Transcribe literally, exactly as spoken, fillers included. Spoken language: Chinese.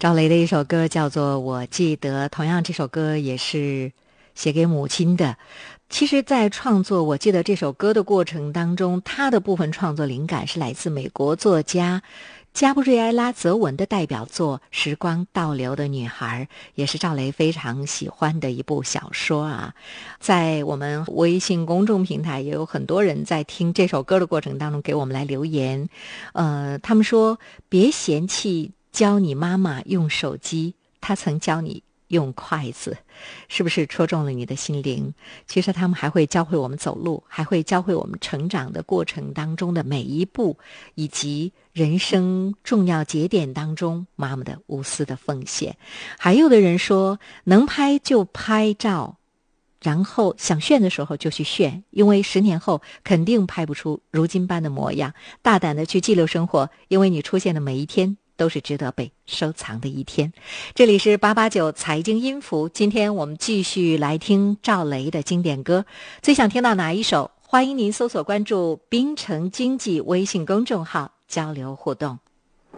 赵雷的一首歌叫做《我记得》，同样这首歌也是写给母亲的。其实在创作我记得这首歌的过程当中，他的部分创作灵感是来自美国作家加布瑞埃拉·泽文的代表作《时光倒流的女孩》，也是赵雷非常喜欢的一部小说啊。在我们微信公众平台也有很多人在听这首歌的过程当中给我们来留言，呃，他们说别嫌弃教你妈妈用手机，她曾教你用筷子，是不是戳中了你的心灵？其实他们还会教会我们走路，还会教会我们成长的过程当中的每一步，以及人生重要节点当中妈妈的无私的奉献。还有的人说，能拍就拍照，然后想炫的时候就去炫，因为十年后肯定拍不出如今般的模样。大胆的去记录生活，因为你出现的每一天都是值得被收藏的一天。这里是八八九财经音符，今天我们继续来听赵雷的经典歌。最想听到哪一首？欢迎您搜索关注滨城经济微信公众号交流互动。